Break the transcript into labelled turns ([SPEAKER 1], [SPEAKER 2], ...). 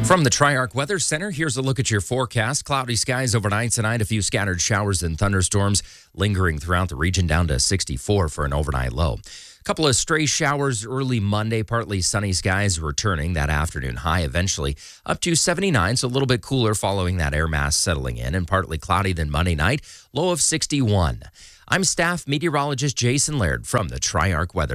[SPEAKER 1] From the Triarch Weather Center, here's a look at your forecast. Cloudy skies overnight tonight, a few scattered showers and thunderstorms lingering throughout the region, down to 64 for an overnight low. A couple of stray showers early Monday, partly sunny skies returning that afternoon high, eventually up to 79, so a little bit cooler following that air mass settling in, and partly cloudy then Monday night, low of 61. I'm staff meteorologist Jason Laird from the Triarch Weather